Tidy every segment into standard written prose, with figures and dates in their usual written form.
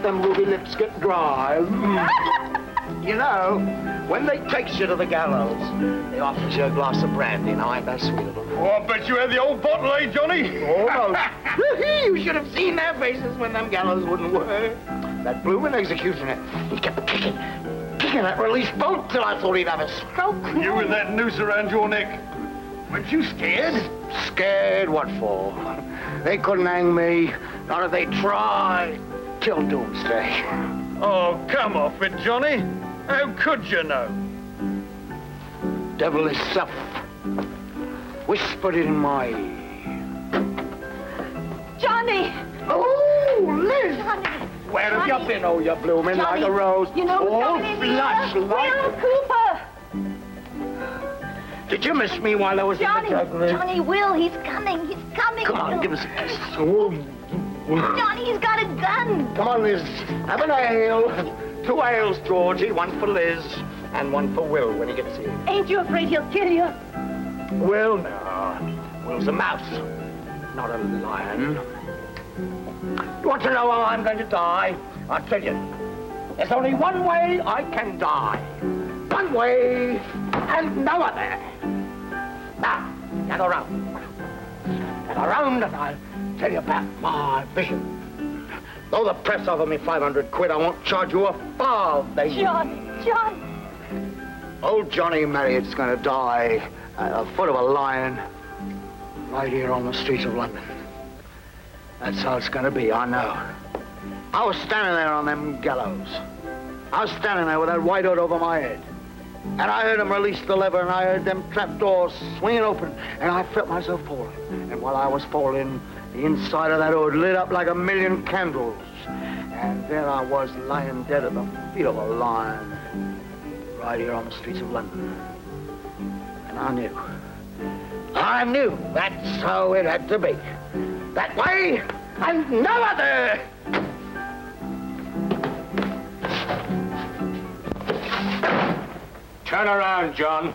them ruby lips get dry. You know, when they takes you to the gallows, they offers you a glass of brandy. Now, ain't that sweet of them? Oh, I bet you had the old bottle, eh, Johnny? Almost. You should have seen their faces when them gallows wouldn't work. That bloomin' executioner, he kept kicking that release bolt till I thought he'd have a stroke. You with that noose around your neck. Weren't you scared? Scared what for? They couldn't hang me, not if they tried, till doomsday. Oh, come off it, Johnny. How could you know? Devilish stuff. Whispered it in my ear. Johnny! Oh, Liz! Johnny! Where have you been? Oh, you're blooming Johnny, like a rose. You know who's all coming in flush here? like... Will Cooper! Did you miss me while I was Johnny! in the juggling? Johnny, Will, he's coming. He's coming. Come on, give us a kiss. Oh. Johnny, he's got a gun. Come on, Liz. Have an ale. 2 ales, Georgie. 1 for Liz and 1 for Will when he gets here. Ain't you afraid he'll kill you? Will, no. Will's a mouse, not a lion. You want to know how I'm going to die? I'll tell you. There's only one way I can die. One way and no other. Now, gather round. Gather round and I'll tell you about my vision. Though the press offer me 500 quid, I won't charge you a farthing. John! Old Johnny Marriott's going to die at the foot of a lion right here on the streets of London. That's how it's going to be, I know. I was standing there on them gallows. I was standing there with that white hood over my head. And I heard him release the lever, and I heard them trapdoors swinging open, and I felt myself falling. And while I was falling, the inside of that hood lit up like a million candles. And there I was lying dead at the feet of a lion, right here on the streets of London. And I knew that's how it had to be. That way, and no other! Turn around, John.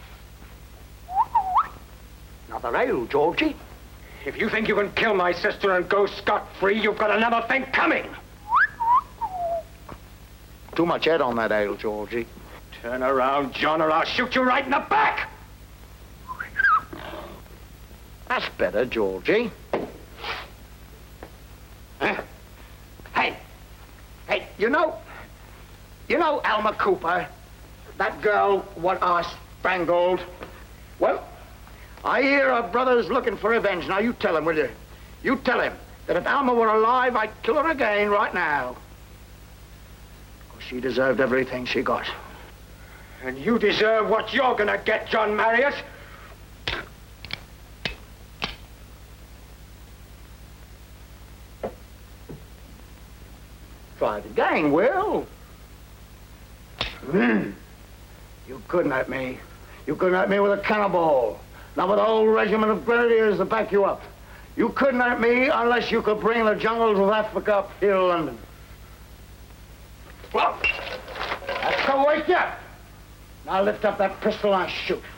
Another ale, Georgie. If you think you can kill my sister and go scot-free, you've got another thing coming. Too much head on that ale, Georgie. Turn around, John, or I'll shoot you right in the back. That's better, Georgie. Huh? Hey, you know Alma Cooper, that girl what I strangled? Well, I hear her brother's looking for revenge. Now, you tell him, will you? You tell him that if Alma were alive, I'd kill her again right now. 'Cause she deserved everything she got. And you deserve what you're gonna get, John Marriott. Try it again, Will. You couldn't hurt me. You couldn't hurt me with a cannonball. Not with a whole regiment of grenadiers to back you up. You couldn't hurt me unless you could bring the jungles of Africa up here to London. Well, that's to wake you up. Now lift up that pistol and shoot.